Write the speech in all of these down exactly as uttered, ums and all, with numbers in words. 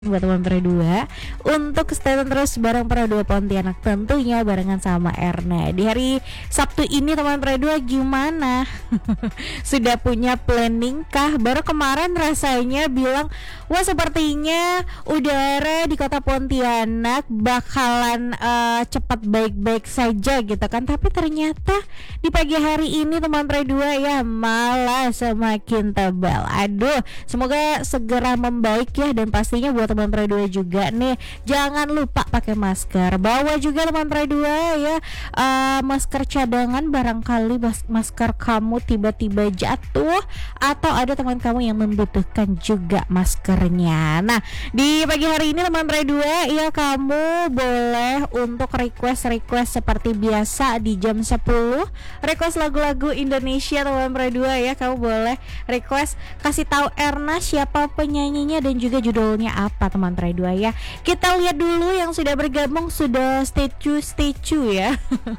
Buat teman Pro dua untuk stay tune terus bareng Pro dua Pontianak, tentunya barengan sama Erna. Di hari Sabtu ini teman Pro dua gimana? Sudah punya planning kah? Baru kemarin rasanya bilang, wah sepertinya udara di kota Pontianak bakalan uh, cepat baik-baik saja gitu kan. Tapi ternyata di pagi hari ini teman Pro dua ya malah semakin tebal. Aduh, semoga segera membaik ya, dan pastinya buat teman Pro dua juga nih, jangan lupa pakai masker. Bawa juga teman Pro dua ya uh, masker cadangan, barangkali mas- masker kamu tiba-tiba jatuh atau ada teman kamu yang membutuhkan juga maskernya. Nah, di pagi hari ini teman Pro dua ya, kamu boleh untuk request-request seperti biasa di jam sepuluh, request lagu-lagu Indonesia teman Pro dua ya. Kamu boleh request, kasih tahu Erna siapa penyanyinya dan juga judulnya apa teman Pro dua ya. Kita lihat dulu yang sudah bergabung, sudah stay tune stay tune ya.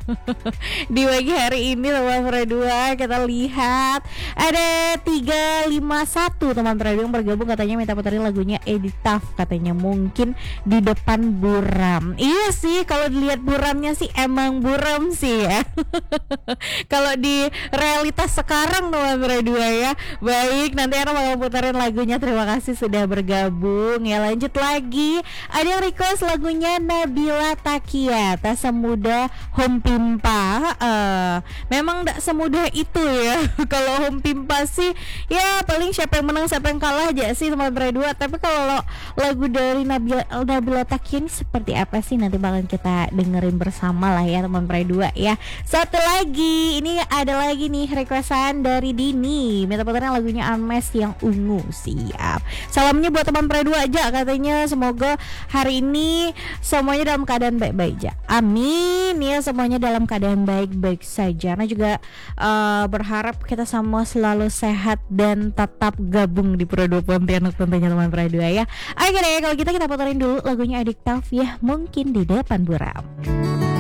Di pagi hari ini teman Pro dua, kita lihat ada tiga lima satu teman Pro dua yang bergabung, katanya minta puterin lagunya Edith Taff, katanya mungkin di depan buram. Iya sih, kalau dilihat buramnya sih emang buram sih ya. Kalau di realitas sekarang teman Pro dua ya. Baik, nanti Erna bakal puterin lagunya. Terima kasih sudah bergabung ya. Lanjut lagi, ada yang request lagunya Nabila Takia, Tak Semudah Home Pimpa. uh, Memang gak semudah itu ya. Kalau Home Pimpa sih ya paling siapa yang menang siapa yang kalah aja sih teman Pro dua. Tapi kalau lagu dari Nabila, Nabila Takia ini seperti apa sih, nanti bakal kita dengerin bersama lah ya teman Pro dua ya. Satu lagi, ini ada lagi nih requestan dari Dini, minta puterin lagunya Ames yang ungu. Siap, salamnya buat teman Pro dua aja, katanya semoga hari ini semuanya dalam keadaan baik-baik aja. Amin ya, semuanya dalam keadaan baik-baik saja. Nah juga uh, berharap kita semua selalu sehat dan tetap gabung di Pro dua Pontianak tentunya teman Pro dua ya. Oke deh, kalau kita kita puterin dulu lagunya Edith Taff ya, mungkin di depan buram.